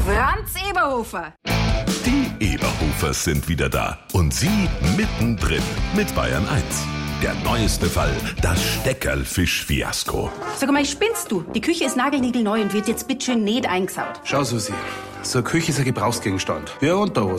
Franz Eberhofer. Die Eberhofers sind wieder da. Und sie mittendrin mit Bayern 1. Der neueste Fall, das Steckerlfisch-Fiasko. Sag mal, spinnst du? Die Küche ist nagelniegelneu und wird jetzt bitteschön nicht eingesaut. Schau, Susi, so eine Küche ist ein Gebrauchsgegenstand. Wie eine Unterhose.